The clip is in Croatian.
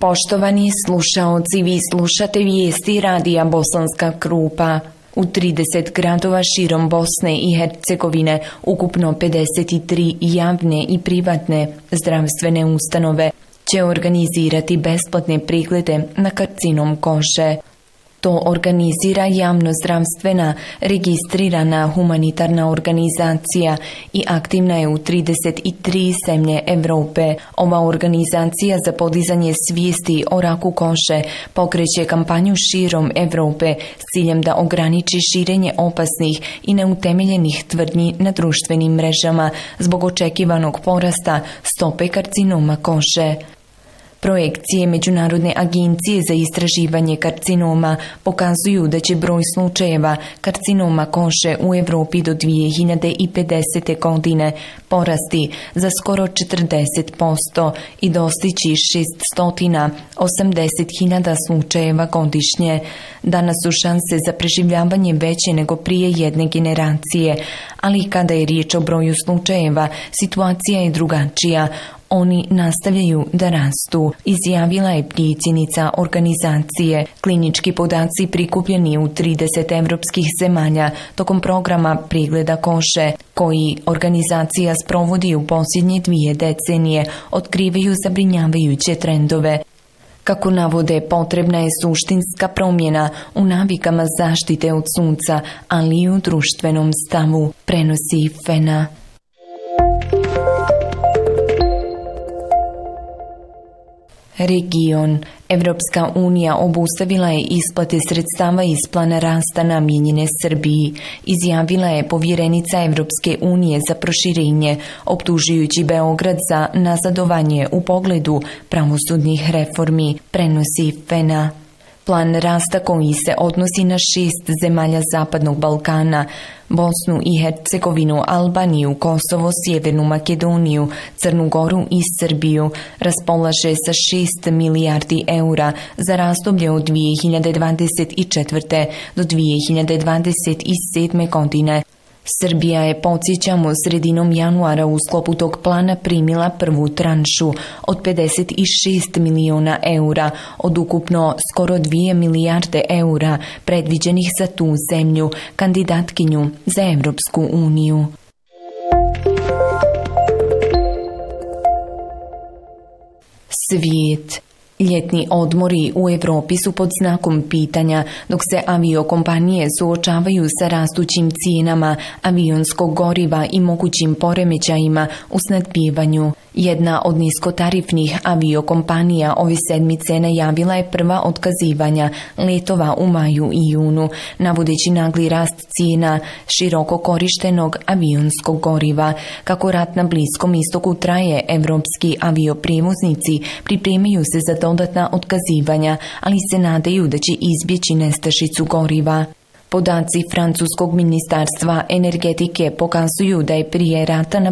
Poštovani slušaoci, vi slušate vijesti radija Bosanska Krupa. U 30 gradova širom Bosne i Hercegovine, ukupno 53 javne i privatne zdravstvene ustanove će organizirati besplatne preglede na karcinom kože. To organizira javno-zdravstvena, registrirana humanitarna organizacija i aktivna je u 33 zemlje Evrope. Ova organizacija za podizanje svijesti o raku kože pokreće kampanju širom Evrope s ciljem da ograniči širenje opasnih i neutemeljenih tvrdnji na društvenim mrežama zbog očekivanog porasta stope karcinoma kože. Projekcije Međunarodne agencije za istraživanje karcinoma pokazuju da će broj slučajeva karcinoma kože u Evropi do 2050. godine porasti za skoro 40% i dostići 680.000 slučajeva godišnje. Danas su šanse za preživljavanje veće nego prije jedne generacije, ali kada je riječ o broju slučajeva, situacija je drugačija. Oni nastavljaju da rastu, izjavila je predsjednica organizacije. Klinički podaci prikupljeni u 30 evropskih zemalja tokom programa pregleda kože, koji organizacija sprovodi u posljednje 2 decenije, otkrivaju zabrinjavajuće trendove. Kako navode, potrebna je suštinska promjena u navikama zaštite od sunca, ali i u društvenom stavu, prenosi FENA. Region. Evropska unija obustavila je isplate sredstava iz plana rasta namijenjene Srbiji, izjavila je povjerenica Evropske unije za proširenje, optužujući Beograd za nazadovanje u pogledu pravosudnih reformi, prenosi FENA. Plan rasta koji se odnosi na 6 zemalja Zapadnog Balkana, Bosnu i Hercegovinu, Albaniju, Kosovo, Sjevernu Makedoniju, Crnu Goru i Srbiju, raspolaže sa 6 milijardi eura za razdoblje od 2024. do 2027. godine. Srbija je, podsjećamo, sredinom januara u sklopu tog plana primila prvu tranšu od 56 miliona eura od ukupno skoro 2 milijarde eura predviđenih za tu zemlju, kandidatkinju za Evropsku uniju. Svijet. Ljetni odmori u Evropi su pod znakom pitanja, dok se aviokompanije suočavaju sa rastućim cijenama avionskog goriva i mogućim poremećajima u snabdijevanju. Jedna od niskotarifnih aviokompanija ove sedmice najavila je prva otkazivanja letova u maju i junu, navodeći nagli rast cijena široko korištenog avionskog goriva. Kako rat na Bliskom istoku traje, evropski avioprijevoznici pripremaju se za dodatna otkazivanja, ali se nadaju da će izbjeći nestašicu goriva. Podaci francuskog ministarstva energetike pokazuju da je prije rata na